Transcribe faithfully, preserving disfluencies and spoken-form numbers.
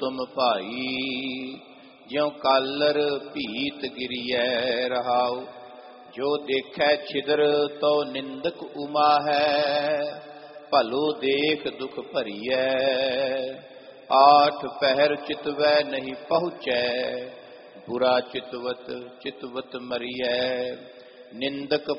ਤੁਮ ਭਾਈ। ਜਿਉ ਕਾਲਰ ਭੀਤ ਗਿਰੀਐ ਰਹਾਉ। ਜੋ ਦੇਖੈ ਛਿਦਰ ਤੋ ਨਿੰਦਕ ਉਮਾ ਹੈ। ਭਲੋ ਦੇਖ ਦੁਖ ਭਰੀਐ। ਆਠ ਪਹਿਰ ਚਿਤਵੈ ਨਹੀਂ ਪਹੁੰਚੈ। ਬੁਰਾ ਚਿਤਵਤ ਚਿਤਵਤ ਮਰੀਐ। ਨਿੰਦਕ